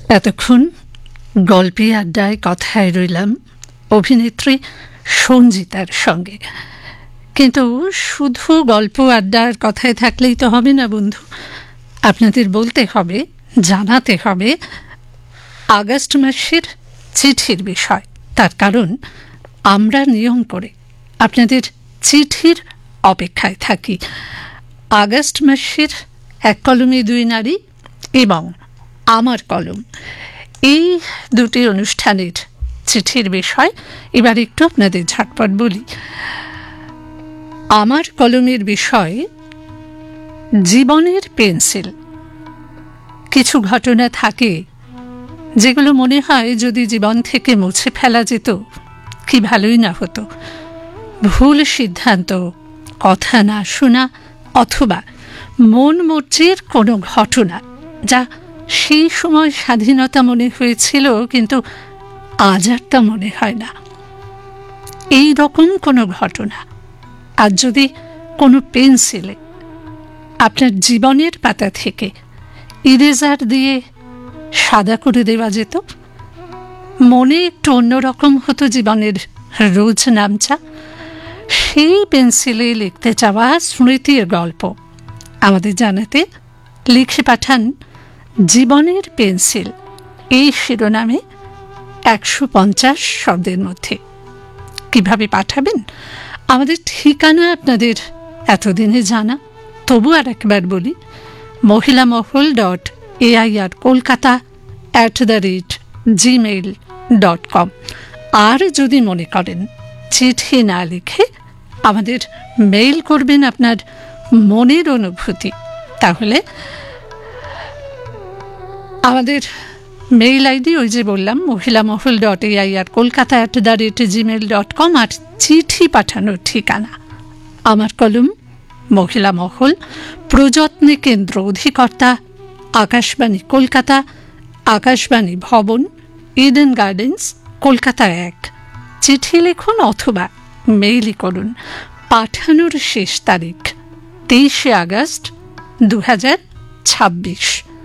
এতক্ষণ গল্পে আড্ডায় কথায় রইলাম অভিনেত্রী সঞ্জিতার সঙ্গে। কিন্তু শুধু গল্প আড্ডার কথায় থাকলেই তো হবে না বন্ধু, আপনাদের বলতে হবে, জানাতে হবে আগস্ট মাসের চিঠির বিষয়। তার কারণ আমরা নিয়ম করে আপনাদের চিঠির অপেক্ষায় থাকি। আগস্ট মাসের এক কলমে দুই নারী এবং আমার কলম, এই দুটি অনুষ্ঠানের চিঠির বিষয় এবার একটু আপনাদের ঝটপট বলি। আমার কলমের বিষয় জীবনের পেন্সিল। কিছু ঘটনা থাকে যেগুলো মনে হয় যদি জীবন থেকে মুছে ফেলা যেত কি ভালোই না হতো। ভুল সিদ্ধান্ত, কথা না শোনা, অথবা মন মর্জির কোনো ঘটনা যা সেই সময় স্বাধীনতা মনে হয়েছিল কিন্তু আজ আর তা মনে হয় না। এই রকম কোনো ঘটনা আজ যদি কোনো পেন্সিলে আপনার জীবনের পাতা থেকে ইরেজার দিয়ে সাদা করে দেওয়া যেত, মনে একটু অন্যরকম হতো জীবনের রোজ নামচা। সেই পেন্সিলে লিখতে চাওয়া স্মৃতির গল্প আমাদের জানাতে লিখে পাঠান জীবনের পেন্সিল এই শিরোনামে 150 শব্দের মধ্যে। কিভাবে পাঠাবেন? আমাদের ঠিকানা আপনাদের এতদিনে জানা, তবু আর একবার বলি, mahilamahol.air@kolkata@gmail.com। আর যদি মনে করেন চিঠি না লিখে আমাদের মেইল করবেন আপনার মনের অনুভূতি, তাহলে আমাদের মেইল আইডি ওই যে বললাম mahilamahol.air@kolkata@gmail.com। আর চিঠি পাঠানোর ঠিকানা আমার কলম, মহিলা মহল, প্রযত্নে কেন্দ্র অধিকর্তা, আকাশবাণী কলকাতা, আকাশবাণী ভবন, ইডেন গার্ডেন্স, কলকাতা 1। চিঠি লিখুন অথবা মেইলই করুন। পাঠানোর শেষ তারিখ 23 আগস্ট 2026।